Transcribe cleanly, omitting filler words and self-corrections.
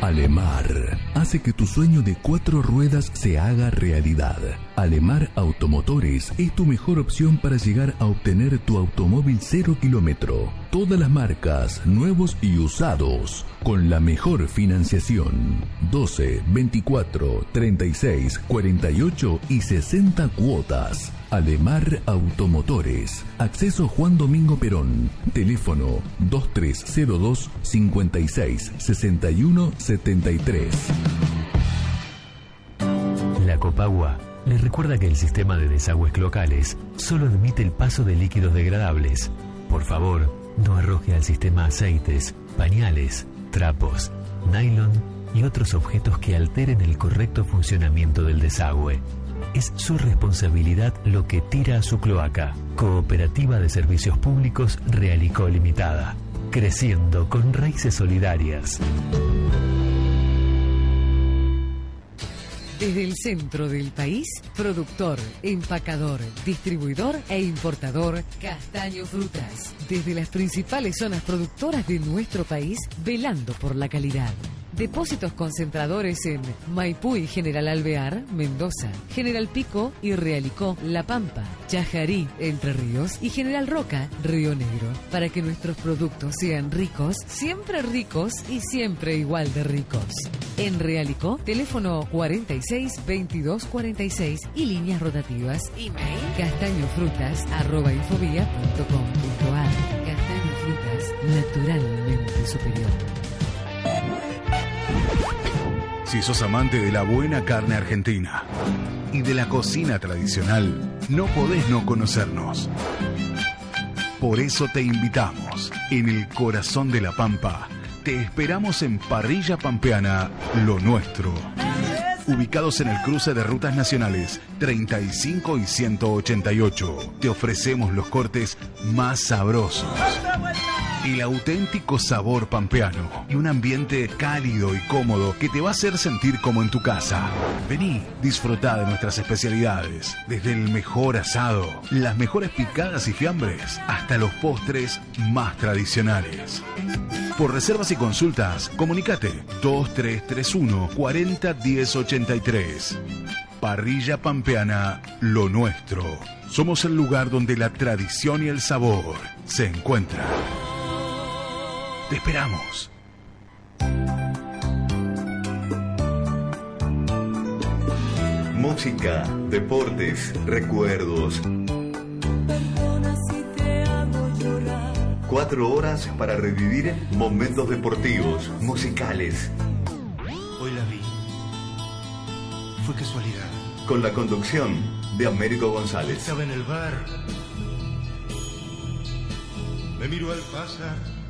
Alemar hace que tu sueño de 4 ruedas se haga realidad. Alemar Automotores es tu mejor opción para llegar a obtener tu automóvil 0 kilómetro. Todas las marcas, nuevos y usados, con la mejor financiación. 12, 24, 36, 48 y 60 cuotas. Alemar Automotores. Acceso Juan Domingo Perón. Teléfono 2302 56 61 73. La Copagua les recuerda que el sistema de desagües locales solo admite el paso de líquidos degradables. Por favor, no arroje al sistema aceites, pañales, trapos, nylon y otros objetos que alteren el correcto funcionamiento del desagüe. Es su responsabilidad lo que tira a su cloaca. Cooperativa de Servicios Públicos Realicó Limitada. Creciendo con raíces solidarias. Desde el centro del país, productor, empacador, distribuidor e importador, Castaño Frutas. Desde las principales zonas productoras de nuestro país, velando por la calidad. Depósitos concentradores en Maipú y General Alvear, Mendoza, General Pico y Realicó, La Pampa, Chajarí, Entre Ríos y General Roca, Río Negro, para que nuestros productos sean ricos y siempre igual de ricos. En Realicó, teléfono 46 22 46 y líneas rotativas. Email castañofrutas@infobia.com.ar. Castaño Frutas, naturalmente superior. Si sos amante de la buena carne argentina y de la cocina tradicional, no podés no conocernos. Por eso te invitamos, en el corazón de La Pampa, te esperamos en Parrilla Pampeana Lo Nuestro. Ubicados en el cruce de rutas nacionales 35 y 188, te ofrecemos los cortes más sabrosos, el auténtico sabor pampeano y un ambiente cálido y cómodo que te va a hacer sentir como en tu casa. Vení, disfrutá de nuestras especialidades, desde el mejor asado, las mejores picadas y fiambres, hasta los postres más tradicionales. Por reservas y consultas, comunícate 2331 40 10 83. Parrilla Pampeana Lo Nuestro. Somos el lugar donde la tradición y el sabor se encuentran. Te esperamos. Música, deportes, recuerdos. 4 horas para revivir momentos deportivos, musicales. Hoy la vi. Fue casualidad. Con la conducción de Américo González. Estaba en el bar. Me miró al pasar.